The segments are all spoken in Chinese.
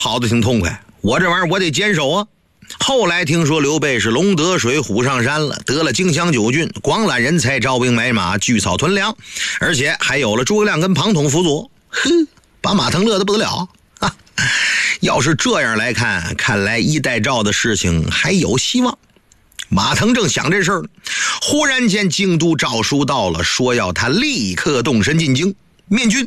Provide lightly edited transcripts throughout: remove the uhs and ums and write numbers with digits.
跑得挺痛快，我这玩意儿我得坚守啊。后来听说刘备是龙得水虎上山了，得了荆襄9郡，广揽人才，招兵买马，聚草屯粮，而且还有了诸葛亮跟庞统辅佐，把马腾乐得不得了啊！要是这样来看，看来一代诏的事情还有希望。马腾正想这事儿呢，忽然间京都诏书到了，说要他立刻动身进京面君。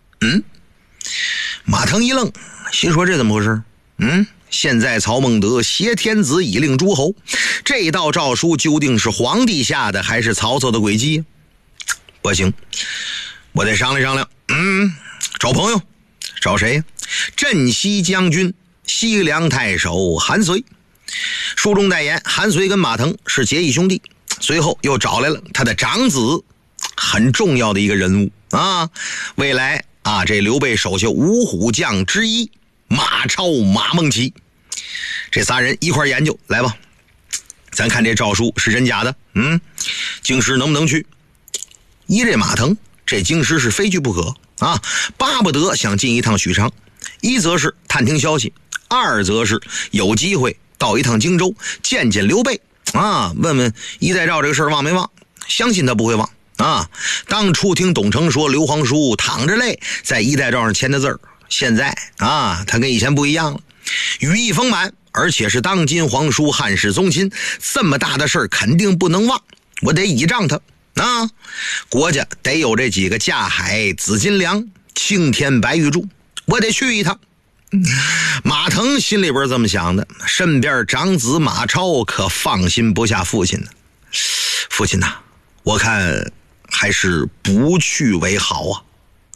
马腾一愣，心说这怎么回事？现在曹孟德挟天子以令诸侯，这道诏书究竟是皇帝下的还是曹操的诡计？不行，我得商量商量。找朋友，找谁呀？镇西将军西凉太守韩遂。书中代言，韩遂跟马腾是结义兄弟。随后又找来了他的长子，很重要的一个人物啊，未来这刘备手下5虎将之一马超、马孟起，这仨人一块研究来吧。咱看这诏书是真假的，京师能不能去？依这马腾，这京师是非去不可啊，巴不得想进一趟许昌。一则是探听消息，二则是有机会到一趟荆州见见刘备啊，问问一代诏这个事儿忘没忘？相信他不会忘啊。当初听董承说刘皇叔淌着泪在一代诏上签的字儿，现在他跟以前不一样了，羽翼丰满，而且是当今皇叔汉室宗亲，这么大的事儿肯定不能忘，我得倚仗他啊。国家得有这几个架海紫金梁，青天白玉柱，我得去一趟。马腾心里边这么想的，身边长子马超可放心不下父亲呢。父亲呐，我看还是不去为好啊。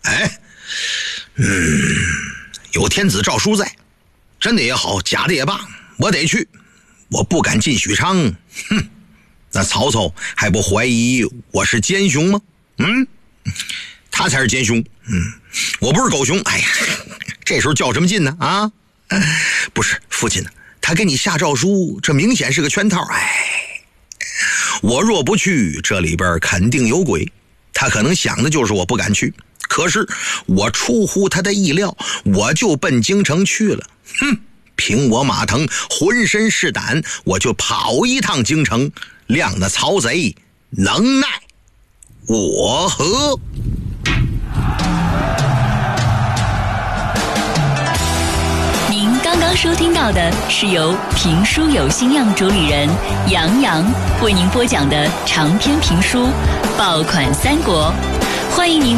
有天子诏书在，真的也好，假的也罢，我得去。我不敢进许昌，那曹操还不怀疑我是奸雄吗？他才是奸雄，我不是狗熊。这时候较什么劲呢？不是父亲呢，他给你下诏书，这明显是个圈套。我若不去，这里边肯定有鬼，他可能想的就是我不敢去，可是我出乎他的意料，我就奔京城去了。凭我马腾浑身是胆，我就跑一趟京城，亮那曹贼能耐我何？ 您刚刚收听到的是由评书有心样主理人杨洋为您播讲的长篇评书《爆款三国》，欢迎您